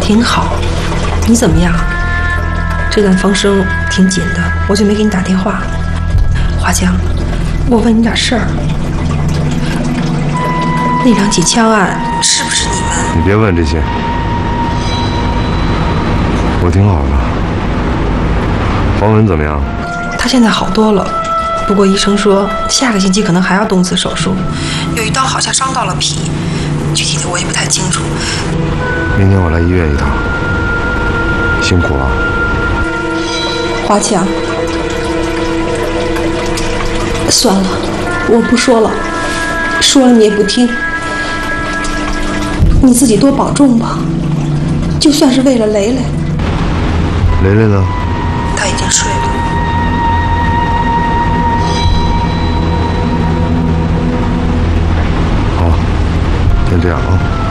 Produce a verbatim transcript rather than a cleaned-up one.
挺好。你怎么样？这段风声挺紧的，我就没给你打电话。华强，我问你点事儿，那两起枪案是不是你们？ 你别问这些，我挺好的。黄文怎么样？ 他现在好多了，不过医生说下个星期可能还要动次手术，有一刀好像伤到了脾，具体的我也不太清楚。 明天我来医院一趟，辛苦了。 华强，算了，我不说了，说了你也不听，你自己多保重吧。就算是为了雷雷。 雷雷呢？ 他已经睡了。 好，先这样啊。